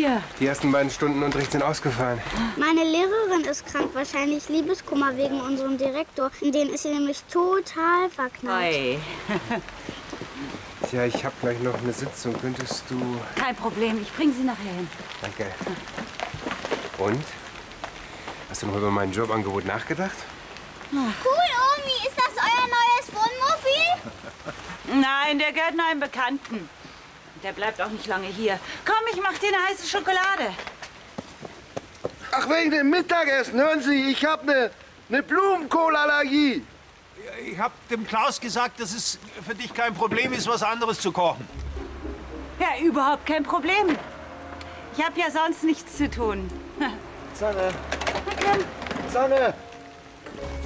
hier? Die ersten beiden Stunden Unterricht sind ausgefallen. Meine Lehrerin ist krank, wahrscheinlich Liebeskummer wegen unserem Direktor. In den ist sie nämlich total verknallt. Hey. Tja, ich habe gleich noch eine Sitzung. Könntest du... Kein Problem, ich bringe Sie nachher hin. Danke. Und? Hast du noch über mein Jobangebot nachgedacht? Cool, Omi. Ist das euer neues Wohnmobil? Nein, der gehört nur einem Bekannten. Der bleibt auch nicht lange hier. Komm, ich mach dir eine heiße Schokolade. Ach, wegen dem Mittagessen. Hören Sie, ich habe eine Blumenkohlallergie. Ich habe dem Klaus gesagt, dass es für dich kein Problem ist, was anderes zu kochen. Ja, überhaupt kein Problem. Ich habe ja sonst nichts zu tun. Sanne. Na komm. Sanne.